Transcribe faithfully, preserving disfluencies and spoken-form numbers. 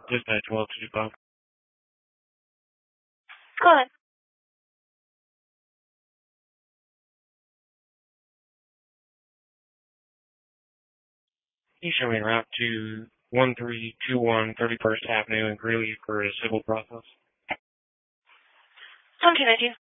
Dispatch twelve fifty-five. Go ahead. Can you show me a route to one three two one thirty-first Avenue in Greeley for a civil process? seventeen nineteen.